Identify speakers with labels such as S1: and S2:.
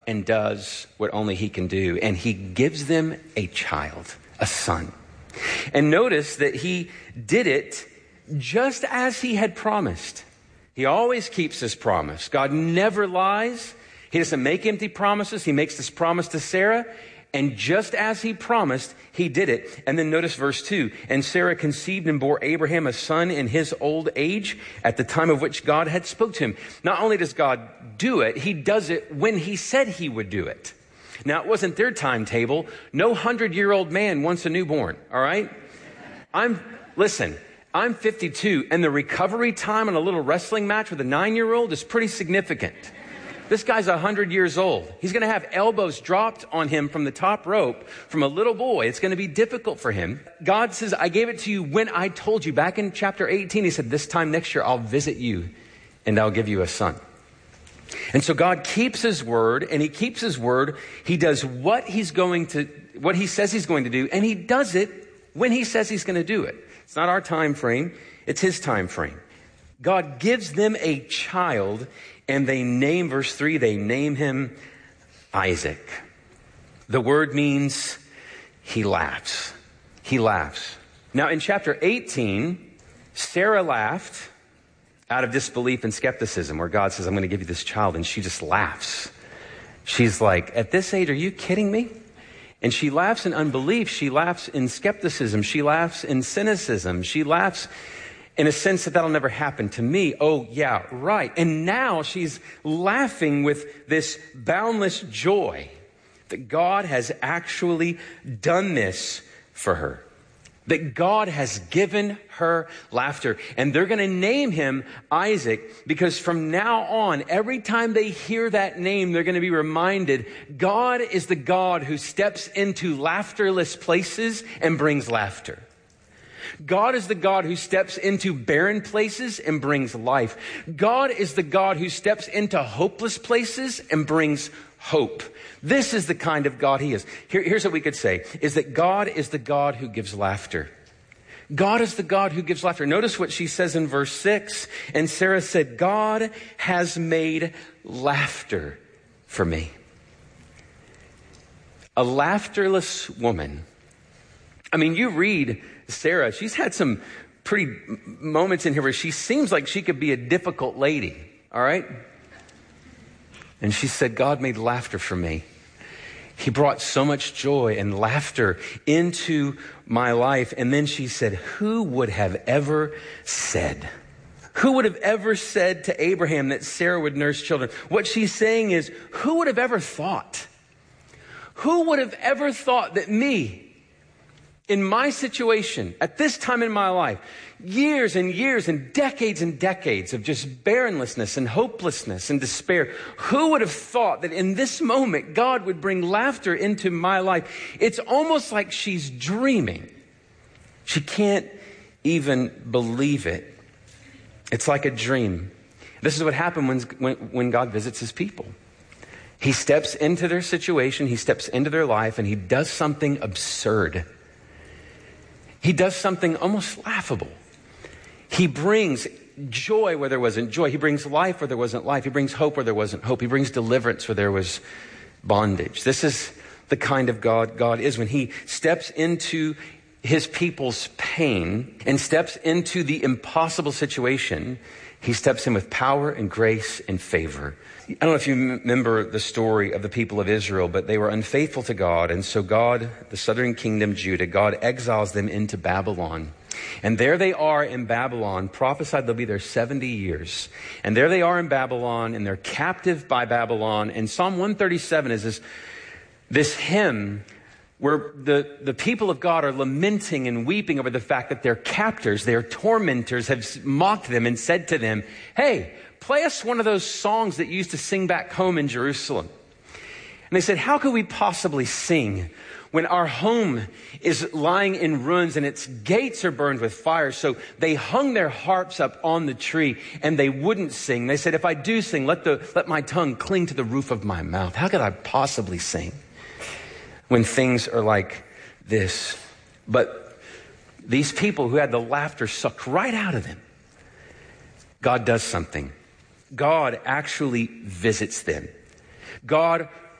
S1: and does what only he can do. And he gives them a child, a son. And notice that he did it just as he had promised. He always keeps his promise. God never lies. He doesn't make empty promises. He makes this promise to Sarah. And just as he promised, he did it. And then notice verse 2. And Sarah conceived and bore Abraham a son in his old age at the time of which God had spoke to him. Not only does God do it, he does it when he said he would do it. Now, it wasn't their timetable. No 100-year-old man wants a newborn, all right? I'm 52, and the recovery time on a little wrestling match with a 9-year-old is pretty significant. This guy's 100 years old. He's going to have elbows dropped on him from the top rope from a little boy. It's going to be difficult for him. God says, I gave it to you when I told you. Back in chapter 18, he said, this time next year, I'll visit you and I'll give you a son. And so God keeps his word, and he keeps his word. He does what he says he's going to do, and he does it when he says he's going to do it. It's not our time frame. It's his time frame. God gives them a child, and they name, verse 3, they name him Isaac. The word means he laughs. He laughs. Now in chapter 18, Sarah laughed out of disbelief and skepticism, where God says, I'm going to give you this child, and she just laughs. She's like, at this age, are you kidding me? And she laughs in unbelief. She laughs in skepticism. She laughs in cynicism. She laughs in a sense that that'll never happen to me. Oh, yeah, right. And now she's laughing with this boundless joy that God has actually done this for her. That God has given her laughter. And they're going to name him Isaac, because from now on, every time they hear that name, they're going to be reminded God is the God who steps into laughterless places and brings laughter. God is the God who steps into barren places and brings life. God is the God who steps into hopeless places and brings hope. This is the kind of God he is. Here's what we could say, is that God is the God who gives laughter. God is the God who gives laughter. Notice what she says in verse 6. And Sarah said, God has made laughter for me. A laughterless woman. I mean, you read Sarah, she's had some pretty moments in here where she seems like she could be a difficult lady, all right? And she said, God made laughter for me. He brought so much joy and laughter into my life. And then she said, who would have ever said to Abraham that Sarah would nurse children? What she's saying is, who would have ever thought? Who would have ever thought that me, in my situation, at this time in my life, years and years and decades of just barrenlessness and hopelessness and despair, who would have thought that in this moment God would bring laughter into my life? It's almost like she's dreaming. She can't even believe it. It's like a dream. This is what happens when God visits his people. He steps into their situation, he steps into their life, and he does something absurd. He does something almost laughable. He brings joy where there wasn't joy. He brings life where there wasn't life. He brings hope where there wasn't hope. He brings deliverance where there was bondage. This is the kind of God God is. When he steps into his people's pain and steps into the impossible situation, he steps in with power and grace and favor. I don't know if you remember the story of the people of Israel, but they were unfaithful to God. And so God, the southern kingdom, Judah, God exiles them into Babylon. And there they are in Babylon, prophesied they'll be there 70 years. And there they are in Babylon, and they're captive by Babylon. And Psalm 137 is this hymn where the people of God are lamenting and weeping over the fact that their captors, their tormentors have mocked them and said to them, hey, play us one of those songs that you used to sing back home in Jerusalem. And they said, how could we possibly sing when our home is lying in ruins and its gates are burned with fire? So they hung their harps up on the tree and they wouldn't sing. They said, if I do sing, let my tongue cling to the roof of my mouth. How could I possibly sing when things are like this? But these people who had the laughter sucked right out of them, God does something. God actually visits them. God